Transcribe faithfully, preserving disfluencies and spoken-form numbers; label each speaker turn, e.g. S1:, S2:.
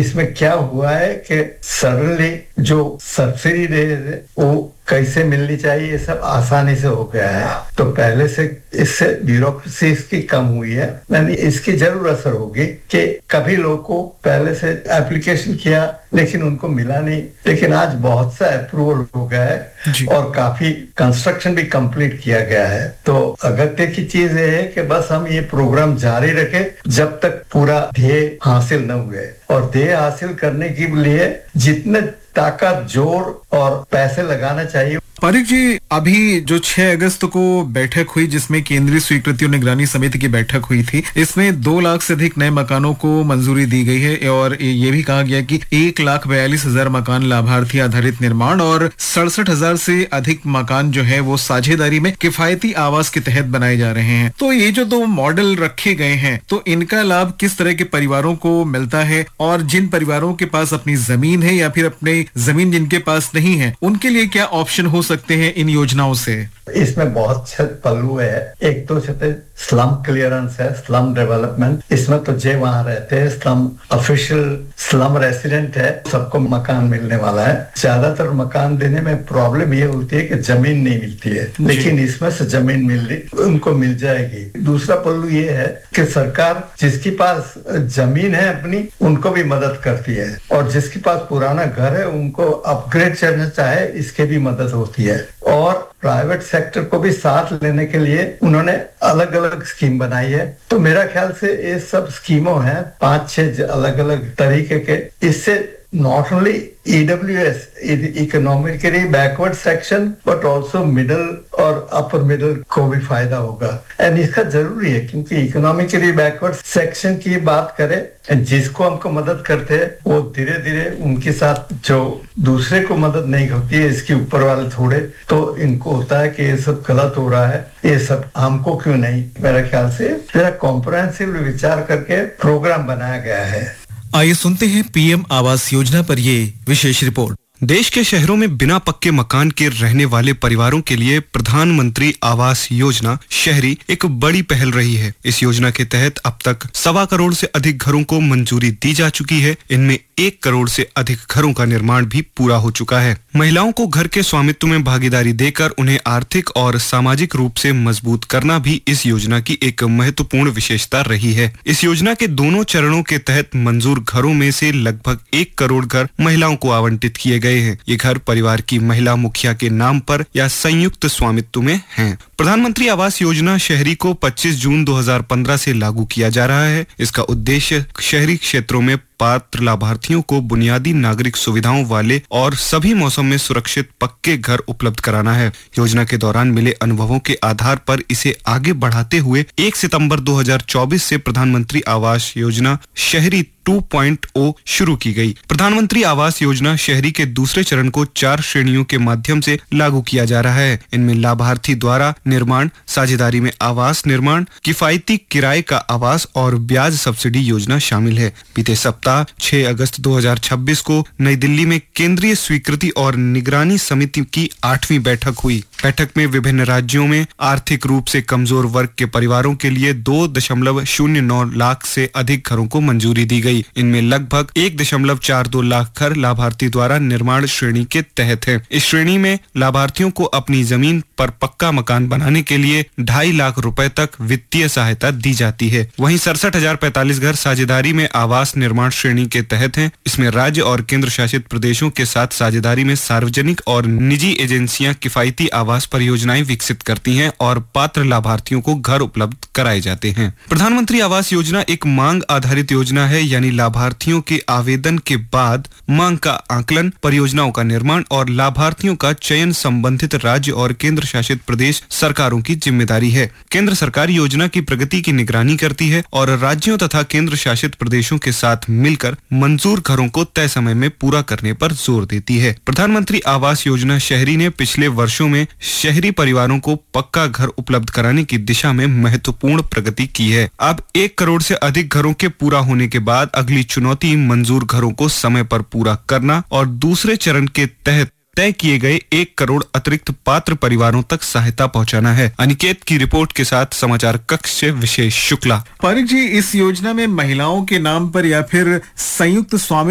S1: इसमें क्या हुआ है कि सडनली जो सब्सिडी दे वो कैसे मिलनी चाहिए ये सब आसानी से हो गया है। तो पहले से इससे ब्यूरोक्रेसी इसकी कम हुई है। यानी इसकी जरूर असर होगी कि कभी लोग को पहले से एप्लीकेशन किया लेकिन उनको मिला नहीं, लेकिन आज बहुत सा अप्रूवल हो गया है और काफी कंस्ट्रक्शन भी कंप्लीट किया गया है। तो अगत्य की चीज ये है कि बस हम ये प्रोग्राम जारी रखें जब तक पूरा ध्येय हासिल न हुए, और ध्येय हासिल करने के लिए जितने ताकत, जोर और पैसे लगाना चाहिए।
S2: पारिक जी, अभी जो छह अगस्त को बैठक हुई जिसमें केंद्रीय स्वीकृति और निगरानी समिति की बैठक हुई थी, इसमें दो लाख से अधिक नए मकानों को मंजूरी दी गई है और ये भी कहा गया कि एक लाख बयालीस हजार मकान लाभार्थी आधारित निर्माण और सड़सठ हजार से अधिक मकान जो है वो साझेदारी में किफायती आवास के तहत बनाए जा रहे हैं। तो ये जो दो मॉडल रखे गए हैं, तो इनका लाभ किस तरह के परिवारों को मिलता है, और जिन परिवारों के पास अपनी जमीन है या फिर अपनी जमीन जिनके पास नहीं है, उनके लिए क्या ऑप्शन हो सकते हैं इन योजनाओं से?
S1: इसमें बहुत से पहलू है। एक तो स्लम क्लियरेंस है, स्लम डेवलपमेंट। इसमें तो जे वहां रहते हैं स्लम ऑफिशियल स्लम रेसिडेंट है, सबको मकान मिलने वाला है। ज्यादातर मकान देने में प्रॉब्लम ये होती है कि जमीन नहीं मिलती है, लेकिन इसमें से जमीन मिल रही उनको मिल जाएगी। दूसरा पहलू ये है कि सरकार जिसके पास जमीन है अपनी उनको भी मदद करती है, और जिसके पास पुराना घर है उनको अपग्रेड करना चाहे इसके भी मदद होती है। और प्राइवेट सेक्टर को भी साथ लेने के लिए उन्होंने अलग अलग स्कीम बनाई है। तो मेरा ख्याल से ये सब स्कीमों हैं पांच छह अलग अलग तरीके के। इससे not only E W S economically backward section but also middle और अपर मिडिल को भी फायदा होगा। एंड इसका जरूरी है क्योंकि इकोनॉमिकली बैकवर्ड सेक्शन की बात करें, जिसको हमको मदद करते हैं वो धीरे धीरे उनके साथ जो दूसरे को मदद नहीं होती है, इसके ऊपर वाले थोड़े तो इनको होता है कि ये सब गलत हो रहा है, ये सब हमको क्यों नहीं। मेरा ख्याल से जरा कॉम्प्रहेंसिव विचार करके प्रोग्राम बनाया गया है।
S2: आइए सुनते हैं पीएम आवास योजना पर ये विशेष रिपोर्ट।
S3: देश के शहरों में बिना पक्के मकान के रहने वाले परिवारों के लिए प्रधानमंत्री आवास योजना शहरी एक बड़ी पहल रही है। इस योजना के तहत अब तक सवा करोड़ से अधिक घरों को मंजूरी दी जा चुकी है। इनमें एक करोड़ से अधिक घरों का निर्माण भी पूरा हो चुका है। महिलाओं को घर के स्वामित्व में भागीदारी देकर उन्हें आर्थिक और सामाजिक रूप से मजबूत करना भी इस योजना की एक महत्वपूर्ण विशेषता रही है। इस योजना के दोनों चरणों के तहत मंजूर घरों में से लगभग एक करोड़ घर महिलाओं को आवंटित किए गए हैं। ये घर परिवार की महिला मुखिया के नाम पर या संयुक्त स्वामित्व में हैं। प्रधानमंत्री आवास योजना शहरी को पच्चीस जून दो हज़ार पंद्रह से लागू किया जा रहा है। इसका उद्देश्य शहरी क्षेत्रों में पात्र लाभार्थियों को बुनियादी नागरिक सुविधाओं वाले और सभी मौसम में सुरक्षित पक्के घर उपलब्ध कराना है। योजना के दौरान मिले अनुभवों के आधार पर इसे आगे बढ़ाते हुए एक सितंबर दो हज़ार चौबीस से प्रधानमंत्री आवास योजना शहरी टू पॉइंट ओ शुरू की गई। प्रधानमंत्री आवास योजना शहरी के दूसरे चरण को चार श्रेणियों के माध्यम से लागू किया जा रहा है। इनमें लाभार्थी द्वारा निर्माण, साझेदारी में आवास निर्माण, किफायती किराए का आवास और ब्याज सब्सिडी योजना शामिल है। बीते सप्ताह छह अगस्त दो हज़ार छब्बीस को नई दिल्ली में केंद्रीय स्वीकृति और निगरानी समिति की आठवीं बैठक हुई। बैठक में विभिन्न राज्यों में आर्थिक रूप से कमजोर वर्ग के परिवारों के लिए दो दशमलव शून्य नौ लाख से अधिक घरों को मंजूरी दी गई। इनमें लगभग एक दशमलव चार दो लाख घर लाभार्थी द्वारा निर्माण श्रेणी के तहत हैं। इस श्रेणी में लाभार्थियों को अपनी जमीन पर पक्का मकान बनाने के लिए ढाई लाख रुपए तक वित्तीय सहायता दी जाती है। वहीं सड़सठ हजार पैंतालीस घर साझेदारी में आवास निर्माण श्रेणी के तहत हैं। इसमें राज्य और केंद्र शासित प्रदेशों के साथ साझेदारी में सार्वजनिक और निजी एजेंसियां किफायती आवास परियोजनाएं विकसित करती हैं और पात्र लाभार्थियों को घर उपलब्ध कराए जाते हैं। प्रधानमंत्री आवास योजना एक मांग आधारित योजना है, यानी लाभार्थियों के आवेदन के बाद मांग का आकलन, परियोजनाओं का निर्माण और लाभार्थियों का चयन संबंधित राज्य और केंद्र शासित प्रदेश सरकारों की जिम्मेदारी है। केंद्र सरकार योजना की प्रगति की निगरानी करती है और राज्यों तथा केंद्र शासित प्रदेशों के साथ मिलकर मंजूर घरों को तय समय में पूरा करने पर जोर देती है। प्रधानमंत्री आवास योजना शहरी ने पिछले वर्षों में शहरी परिवारों को पक्का घर उपलब्ध कराने की दिशा में महत्वपूर्ण प्रगति की है। अब एक करोड़ से अधिक घरों के पूरा होने के बाद अगली चुनौती मंजूर घरों को समय पर पूरा करना और दूसरे चरण के तहत तय किए गए एक करोड़ अतिरिक्त पात्र परिवारों तक सहायता पहुंचाना है। अनिकेत की रिपोर्ट के साथ समाचार कक्ष से विशेष शुक्ला।
S2: पारिक जी, इस योजना में महिलाओं के नाम पर या फिर संयुक्त स्वामित्व